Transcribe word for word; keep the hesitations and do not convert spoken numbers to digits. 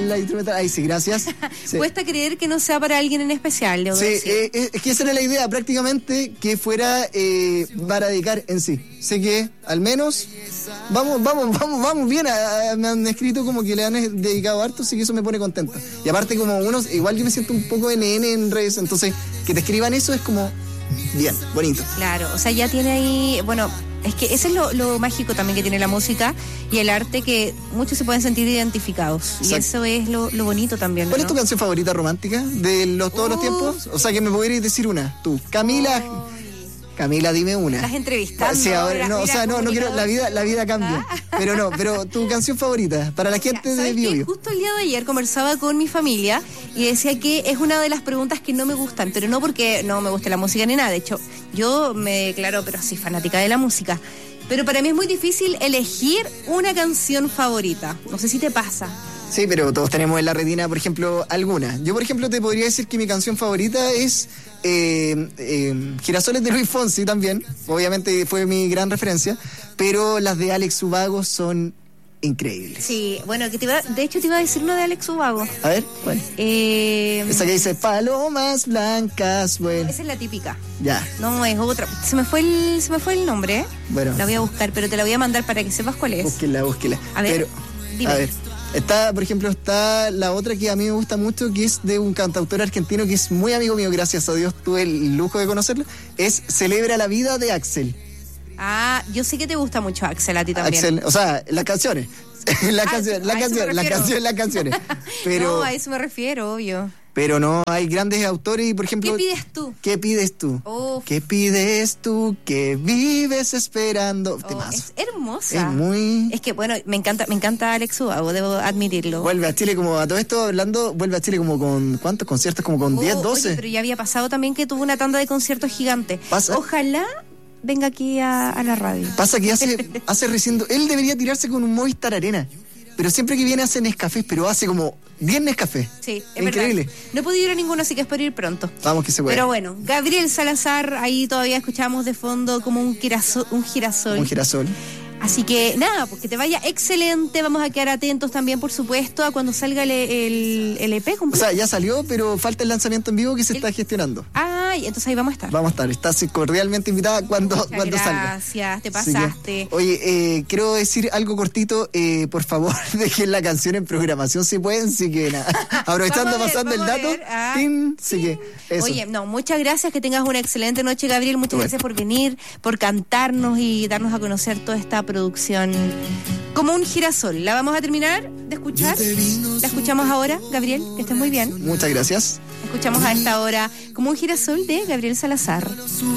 la instrumental. Ahí sí, gracias. Sí. Cuesta creer que no sea para alguien en especial, debo Sí, decir. eh, es que esa era la idea, prácticamente, que fuera eh, para dedicar en sí. Sé que, al menos, vamos, vamos, vamos, vamos bien. A, a, me han escrito como que le han dedicado harto, así que eso me pone contento. Y aparte, como unos, igual yo me siento un poco N N en redes, entonces, que te escriban eso es como bien, bonito. Claro, o sea, ya tiene ahí, bueno, es que ese es lo, lo mágico también que tiene la música y el arte, que muchos se pueden sentir identificados. Exacto. Y eso es lo, lo bonito también, ¿Cuál ¿no? es tu canción favorita romántica de los todos uh. los tiempos? O sea, que me podrías decir una, tú. Camila... Oh. Camila, dime una. Estás entrevistando. Sí, ahora, no, o sea, no, no quiero, la vida, la vida cambia. Pero no, pero tu canción favorita, para la gente de Bio Bio. Justo el día de ayer conversaba con mi familia y decía que es una de las preguntas que no me gustan, pero no porque no me guste la música ni nada. De hecho, yo me declaro, pero sí, fanática de la música. Pero para mí es muy difícil elegir una canción favorita. No sé si te pasa. Sí, pero todos tenemos en la retina, por ejemplo, alguna. Yo, por ejemplo, te podría decir que mi canción favorita es eh, eh, Girasoles de Luis Fonsi también. Obviamente fue mi gran referencia. Pero las de Alex Ubago son increíbles. Sí, bueno, que te iba, de hecho te iba a decir una de Alex Ubago. A ver, ¿cuál? Eh, Esa que dice Palomas Blancas, bueno. Esa es la típica. Ya. No, es otra. Se me fue el, se me fue el nombre. Bueno. La voy a buscar, pero te la voy a mandar para que sepas cuál es. Búsquela, búsquela. A ver, pero, dime. A ver. Está, por ejemplo, está la otra que a mí me gusta mucho, que es de un cantautor argentino que es muy amigo mío, gracias a Dios tuve el lujo de conocerlo, es Celebra la Vida de Axel. Ah, yo sé que te gusta mucho Axel, a ti también. Axel, o sea, las canciones, las ah, canciones, las canciones, las canciones, las canciones. Pero, no, a eso me refiero, obvio. Pero no, hay grandes autores y, por ejemplo... ¿Qué pides tú? ¿Qué pides tú? Uf. ¿Qué pides tú? ¿Qué vives esperando? Oh, es hermosa. Es muy... Es que, bueno, me encanta me encanta Alex Ubago, debo admitirlo. Vuelve a Chile como, a todo esto hablando, vuelve a Chile como con, ¿cuántos conciertos? Como con oh, diez, doce. Oye, pero ya había pasado también que tuvo una tanda de conciertos gigante. ¿Pasa? Ojalá venga aquí a, a la radio. Pasa que hace, hace recién... Él debería tirarse con un Movistar Arena. Pero siempre que viene hace Nescafés, pero hace como diez Nescafés. Sí, es increíble. Verdad. No he podido ir a ninguno, así que espero ir pronto. Vamos que se puede. Pero bueno, Gabriel Salazar, ahí todavía escuchamos de fondo como un girasol. Un girasol. Un girasol. Así que nada, pues que te vaya excelente. Vamos a quedar atentos también, por supuesto, a cuando salga el, el, el E P completo. O sea, ya salió, pero falta el lanzamiento en vivo que se el... está gestionando. Ah, y entonces ahí vamos a estar. Vamos a estar, estás cordialmente invitada cuando, cuando gracias, salga. Gracias, te pasaste. Que, oye, eh, quiero decir algo cortito, eh, por favor, dejen la canción en programación si pueden, sí que nada. Aprovechando, ver, pasando el dato. Ah, tin, sí que eso. Oye, no, muchas gracias, que tengas una excelente noche, Gabriel. Muchas bueno. gracias por venir, por cantarnos y darnos a conocer toda esta producción. Como un girasol. La vamos a terminar de escuchar. La escuchamos ahora, Gabriel, que estés muy bien. Muchas gracias. Escuchamos a esta hora Como un girasol de Gabriel Salazar.